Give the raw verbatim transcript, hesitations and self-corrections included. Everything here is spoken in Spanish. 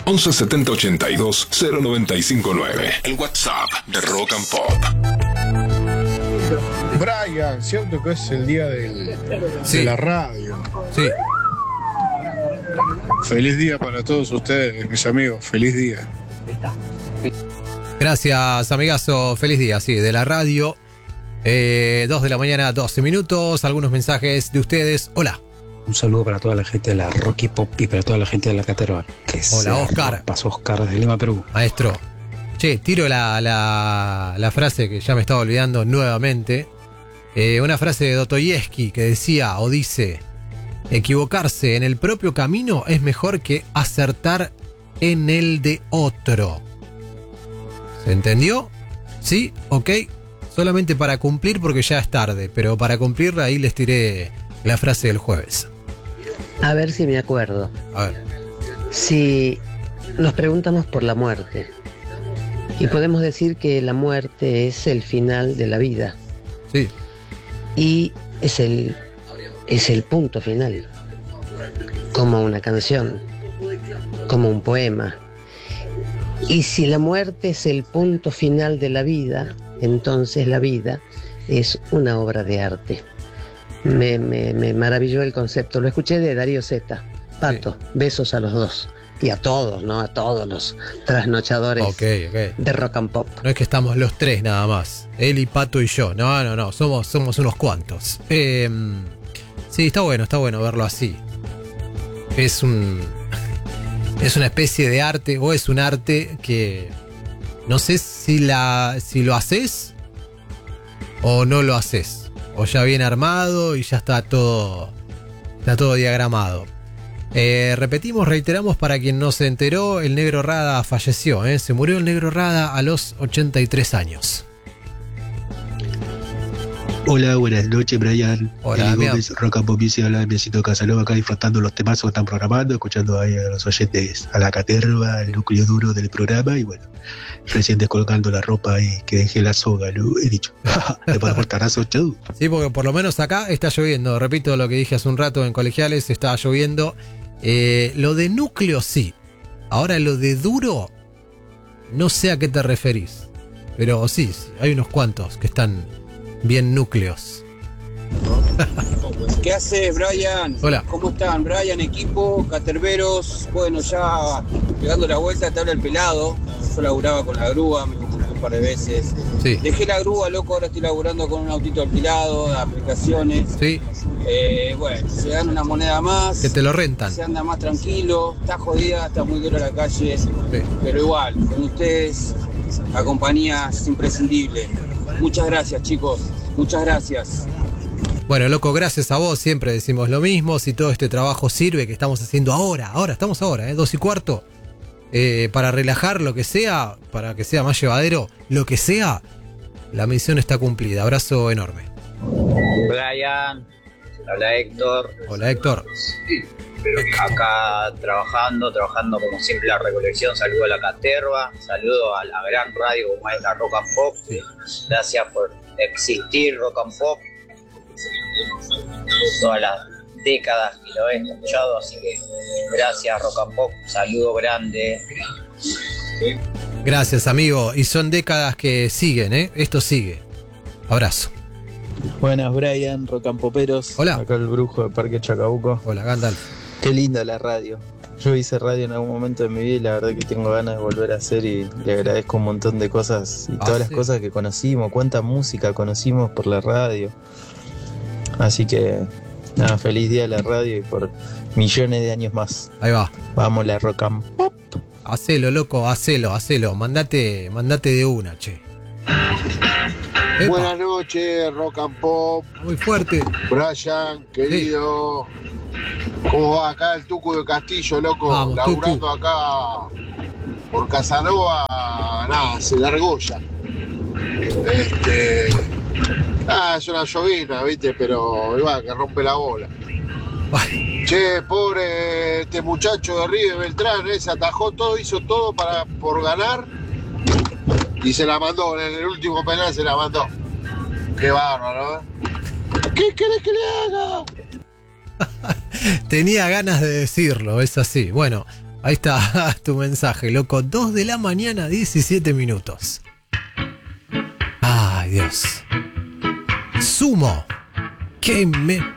once setenta ochenta y dos cero noventa y cinco nueve. El WhatsApp de Rock and Pop. Brian, cierto que es el día del, Sí. de la radio. Sí. Feliz día para todos ustedes, mis amigos. Feliz día. Gracias, amigazo. Feliz día, sí, de la radio. Eh, dos de la mañana, doce minutos. Algunos mensajes de ustedes. Hola. Un saludo para toda la gente de la Rocky Pop y para toda la gente de la Caterva. Que Hola, sea Oscar. Pasó Oscar desde Lima, Perú. Maestro. Che, tiro la, la, la frase que ya me estaba olvidando nuevamente. Eh, una frase de Dostoyevsky que decía o dice: equivocarse en el propio camino es mejor que acertar en el de otro. ¿Se entendió? ¿Sí? ¿Ok? Solamente para cumplir porque ya es tarde, pero para cumplir ahí les tiré la frase del jueves. A ver si me acuerdo. A ver. Si nos preguntamos por la muerte y podemos decir que la muerte es el final de la vida. Sí. Y es el, es el punto final. Como una canción, como un poema. Y si la muerte es el punto final de la vida, entonces la vida es una obra de arte. Me, me, me maravilló el concepto. Lo escuché de Darío Zeta. Pato, sí. Besos a los dos. Y a todos, ¿no? A todos los trasnochadores okay, okay. de Rock and Pop. No es que estamos los tres nada más. Él y Pato y yo. No, no, no. Somos, somos unos cuantos. Eh, sí, está bueno, está bueno verlo así. Es un... Es una especie de arte, o es un arte que... No sé si, la, si lo haces o no lo haces. O ya viene armado y ya está todo... Está todo diagramado. Eh, repetimos, reiteramos para quien no se enteró, el Negro Rada falleció, ¿eh? Se murió el Negro Rada a los ochenta y tres años. Hola, buenas noches, Brian. Hola, Eli Gómez, Rock and Pop Music, habla de Besito Casanova, acá disfrutando los temazos que están programando, escuchando ahí a los oyentes, a la caterva, el núcleo duro del programa, y bueno, recién descolgando la ropa y que dejé la soga, ¿no? He dicho, te puedo portarazo, chau. Sí, porque por lo menos acá está lloviendo, repito lo que dije hace un rato en Colegiales, estaba lloviendo. Eh, lo de núcleo sí, ahora lo de duro, no sé a qué te referís, pero sí, sí hay unos cuantos que están bien núcleos. ¿Qué haces, Brian? Hola. ¿Cómo están, Brian, equipo, caterveros? Bueno, ya pegando la vuelta te habla el pelado. Yo laburaba con la grúa, me confundí un par de veces. Sí. Dejé la grúa, loco, ahora estoy laburando con un autito alquilado, de aplicaciones. Sí. Eh, bueno, se dan una moneda más. Que te lo rentan. Se anda más tranquilo, está jodida, está muy dura la calle. Sí. Pero igual, con ustedes, la compañía es imprescindible. Muchas gracias, chicos. Muchas gracias. Bueno, loco, gracias a vos, siempre decimos lo mismo. Si todo este trabajo sirve, que estamos haciendo ahora, ahora, estamos ahora, ¿eh? Dos y cuarto, eh, para relajar lo que sea, para que sea más llevadero, lo que sea, la misión está cumplida. Abrazo enorme. Brian, habla Héctor. Hola, Héctor. Acá trabajando, trabajando como siempre la recolección. Saludo a la caterva, saludo a la gran radio como es la Rock and Pop. Sí. Gracias por existir, Rock and Pop. Todas las décadas que lo he escuchado, así que gracias, Rock and Pop. Saludo grande. Gracias, amigo. Y son décadas que siguen, ¿eh? Esto sigue. Abrazo. Buenas, Brian, Rock and Poperos. Hola. Acá el brujo de Parque Chacabuco. Hola, Gandalf. Qué linda la radio. Yo hice radio en algún momento de mi vida y la verdad que tengo ganas de volver a hacer y le agradezco un montón de cosas y Ah, todas las sí. cosas que conocimos, cuánta música conocimos por la radio. Así que, nada, feliz día de la radio y por millones de años más. Ahí va. Vamos la Rock and Pop. Hacelo, loco, hacelo, hacelo. Mandate, mandate de una, che. Epa, Buenas noches, Rock and Pop. muy fuerte. Brian, querido. ¿Cómo va acá el Tucu de Castillo, loco? Vamos, Laburando Tucu. acá por Casanova, nada, se largó ya. Este. Ah, es una llovina, viste, pero igual que rompe la bola. Ay, Che, pobre este muchacho de River Beltrán, eh, se atajó todo, hizo todo para por ganar y se la mandó, en el último penal se la mandó. Qué bárbaro, ¿eh? ¿Qué querés que le haga? tenía ganas de decirlo, es así. Bueno, Ahí está tu mensaje, loco. dos de la mañana, diecisiete minutos. Ay, Dios. Sumo. ¿Qué me